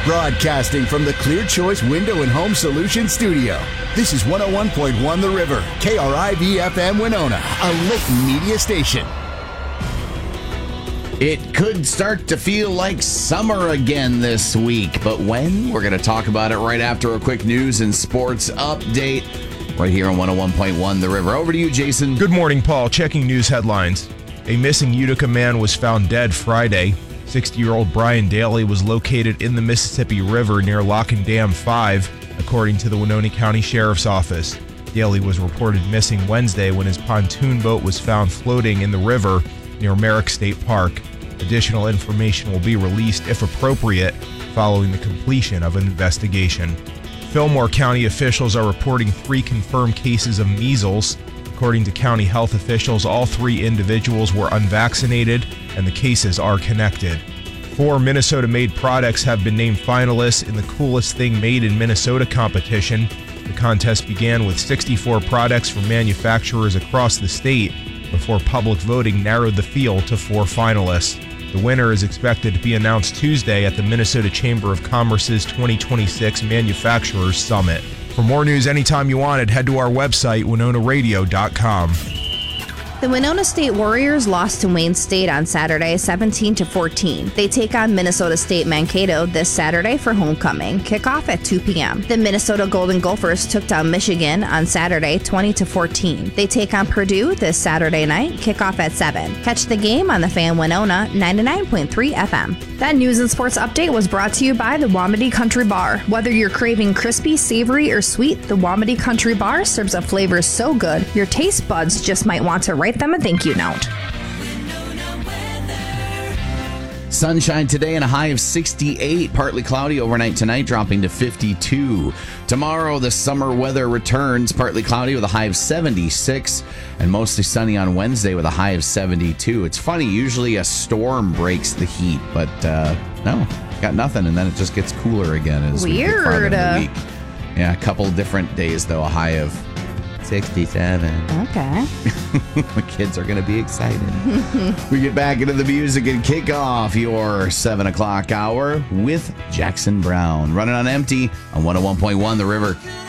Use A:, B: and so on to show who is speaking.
A: Broadcasting from the Clear Choice Window and Home Solutions studio. This is 101.1 The River, KRIV-FM Winona, a Layton media station.
B: It could start to feel like summer again this week, but when? We're going to talk about it right after a quick news and sports update right here on 101.1 The River. Over to you, Jason.
C: Good morning, Paul. Checking news headlines. A missing Utica man was found dead Friday. 60-year-old Brian Daly was located in the Mississippi River near Lock and Dam 5, according to the Winona County Sheriff's Office. Daly was reported missing Wednesday when his pontoon boat was found floating in the river near Merrick State Park. Additional information will be released, if appropriate, following the completion of an investigation. Fillmore County officials are reporting 3 confirmed cases of measles. According to county health officials, all 3 individuals were unvaccinated, and the cases are connected. 4 Minnesota-made products have been named finalists in the Coolest Thing Made in Minnesota competition. The contest began with 64 products from manufacturers across the state before public voting narrowed the field to 4 finalists. The winner is expected to be announced Tuesday at the Minnesota Chamber of Commerce's 2026 Manufacturers Summit. For more news anytime you want it, head to our website, WinonaRadio.com.
D: The Winona State Warriors lost to Wayne State on Saturday, 17-14. They take on Minnesota State Mankato this Saturday for homecoming. Kickoff at 2 p.m. The Minnesota Golden Gophers took down Michigan on Saturday, 20-14. They take on Purdue this Saturday night. Kickoff at 7. Catch the game on the Fan Winona 99.3 FM. That news and sports update was brought to you by the Wamedy Country Bar. Whether you're craving crispy, savory, or sweet, the Wamedy Country Bar serves up flavors so good your taste buds just might want to write them a thank you note.
B: Sunshine today and a high of 68. Partly cloudy overnight tonight, dropping to 52. Tomorrow, the summer weather returns. Partly cloudy with a high of 76. And mostly sunny on Wednesday with a high of 72. It's funny, usually a storm breaks the heat. But no, got nothing. And then it just gets cooler again as we get farther in the week. Yeah, a couple different days, though. A high of 67.
D: Okay.
B: The kids are going to be excited. We get back into the music and kick off your 7 o'clock hour with Jackson Browne. Running on empty on 101.1 The River.